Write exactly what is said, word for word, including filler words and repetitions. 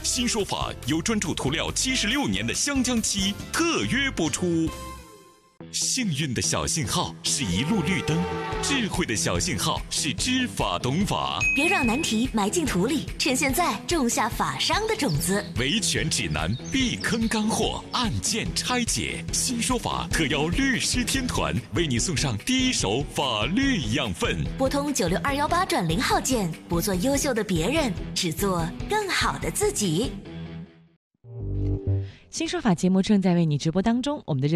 新说法由专注涂料七十六年的香江漆特约播出。幸运的小信号是一路绿灯，智慧的小信号是知法懂法。 别让难题埋进土里，趁现在种下法商的种子。 维权指南，避坑干货，案件拆解。新说法特邀律师天团为你送上第一手法律养分。 拨通九六二幺八转零号键，不做优秀的别人，只做更好的自己。 新说法节目正在为你直播当中，我们的